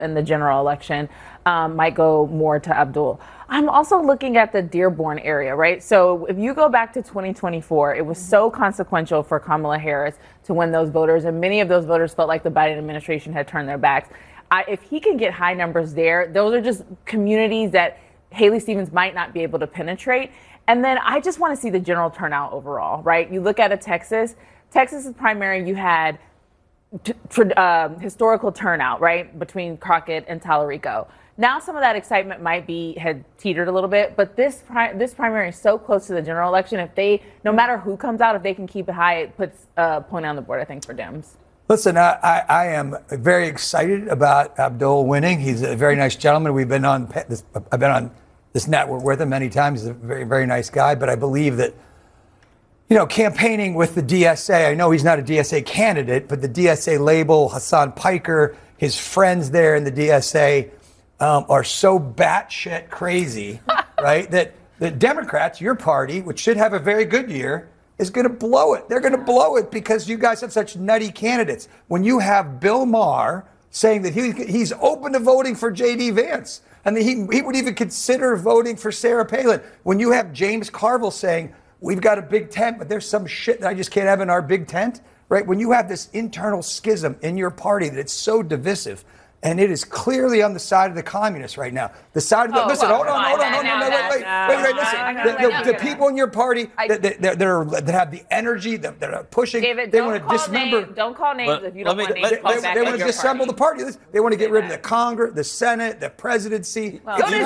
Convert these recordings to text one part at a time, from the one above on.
in the general election might go more to Abdul. I'm also looking at the Dearborn area, right? So if you go back to 2024, it was so consequential for Kamala Harris to win those voters, and many of those voters felt like the Biden administration had turned their backs. If he can get high numbers there, those are just communities that Haley Stevens might not be able to penetrate. And then I just want to see the general turnout overall, right? You look at Texas's primary, you had historical turnout, right, between Crockett and Tallarico. Now some of that excitement had teetered a little bit, but this primary is so close to the general election. If they, no matter who comes out, if they can keep it high, it puts a point on the board, I think, for Dems. Listen, I am very excited about Abdul winning. He's a very nice gentleman. I've been on this network with him many times. He's a very, very nice guy. But I believe that, campaigning with the DSA, I know he's not a DSA candidate, but the DSA label, Hassan Piker, his friends there in the DSA are so batshit crazy, right, that the Democrats, your party, which should have a very good year, is going to blow it. They're going to blow it because you guys have such nutty candidates. When you have Bill Maher saying that he's open to voting for J.D. Vance, and that he would even consider voting for Sarah Palin. When you have James Carville saying, we've got a big tent, but there's some shit that I just can't have in our big tent, right? When you have this internal schism in your party that it's so divisive, and it is clearly on the side of the communists right now. The side of the, listen, hold on, listen. The people in your party that have the energy, that are pushing, David, they want to dismember. Don't call names if you don't want names. They want to disassemble the party. They want to get rid of the Congress, the Senate, the presidency.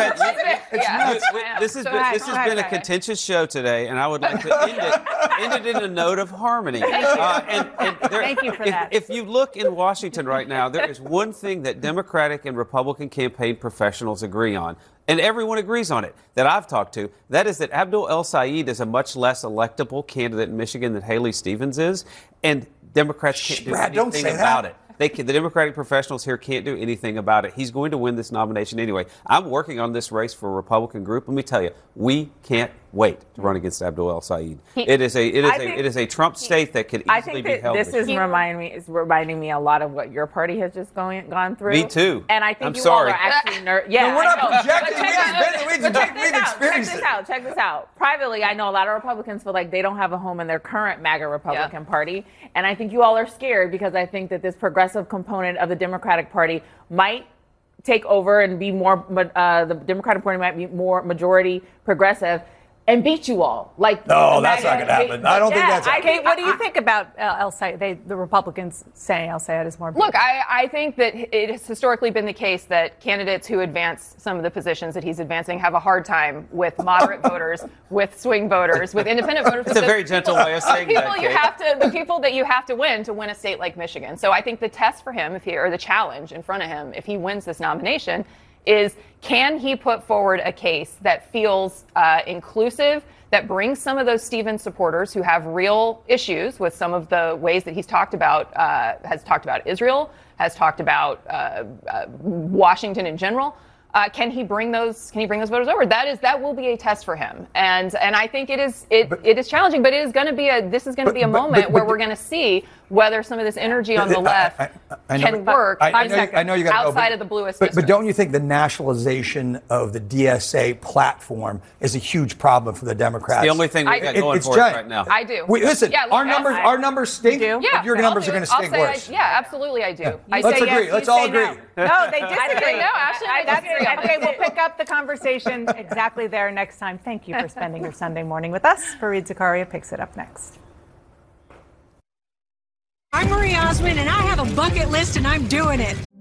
This has been a contentious show today, and I would like to end it in a note of harmony. Thank you for that. If you look in Washington right now, there is one thing that Democratic and Republican campaign professionals agree on, and everyone agrees on it that I've talked to. That is that Abdul El-Sayed is a much less electable candidate in Michigan than Haley Stevens is, and Democrats can't do anything about it. The Democratic professionals here can't do anything about it. He's going to win this nomination anyway. I'm working on this race for a Republican group. Let me tell you, we can't wait to run against Abdul El-Sayed. It is a Trump state that could easily be held. This is reminding me a lot of what your party has just gone through. Me too. And I think all are actually Yeah, no, we're not projecting. We've experienced it. Check this out. Privately, I know a lot of Republicans feel like they don't have a home in their current MAGA Republican Party, and I think you all are scared because I think that this progressive component of the Democratic Party might take over and be more. The Democratic Party might be more majority progressive and beat you all. No, that's not going to happen. I don't think that's happening. What do you think about El-Sayed? The Republicans saying El-Sayed is more. Look, I think that it has historically been the case that candidates who advance some of the positions that he's advancing have a hard time with moderate voters, with swing voters, with independent voters. It's a very gentle way of saying that. The people that you have to win a state like Michigan. So I think the test for him, or the challenge in front of him, if he wins this nomination, is can he put forward a case that feels inclusive, that brings some of those Stevens supporters who have real issues with some of the ways that he's talked about, has talked about Israel, has talked about Washington in general. Can he bring those voters over? That will be a test for him, and I think it is challenging, but it is going to be a moment where we're going to see whether some of this energy on the left can work outside of the bluest districts. But don't you think the nationalization of the DSA platform is a huge problem for the Democrats? It's the only thing we've got going for us right now. I do. Listen, our numbers stink. Yeah, your numbers are going to stink worse. Absolutely, I do. Yeah. Let's agree. Let's all agree. No, they disagree. No, actually, I disagree. Okay, we'll pick up the conversation exactly there next time. Thank you for spending your Sunday morning with us. Fareed Zakaria picks it up next. I'm Marie Osmond, and I have a bucket list, and I'm doing it.